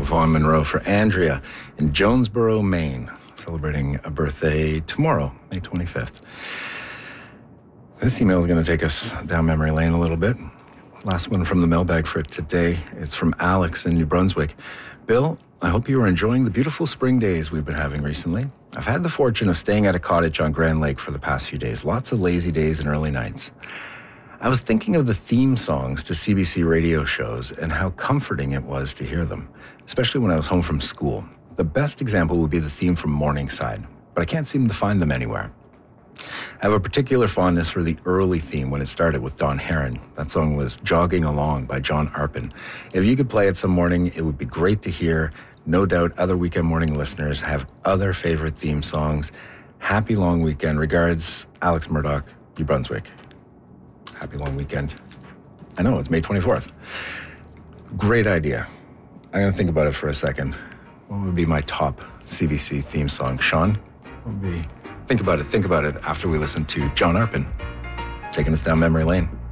Vaughan Monroe for Andrea in Jonesboro, Maine, celebrating a birthday tomorrow, May 25th. This email is going to take us down memory lane a little bit. Last one from the mailbag for today. It's from Alex in New Brunswick. Bill, I hope you are enjoying the beautiful spring days we've been having recently. I've had the fortune of staying at a cottage on Grand Lake for the past few days. Lots of lazy days and early nights. I was thinking of the theme songs to CBC radio shows and how comforting it was to hear them, especially when I was home from school. The best example would be the theme from Morningside, but I can't seem to find them anywhere. I have a particular fondness for the early theme when it started with Don Herron. That song was Jogging Along by John Arpin. If you could play it some morning, it would be great to hear. No doubt other weekend morning listeners have other favorite theme songs. Happy long weekend. Regards, Alex Murdoch, New Brunswick. Happy long weekend. I know, it's May 24th. Great idea. I'm going to think about it for a second. What would be my top CBC theme song? Sean, what would be... Think about it after we listen to John Arpin taking us down memory lane.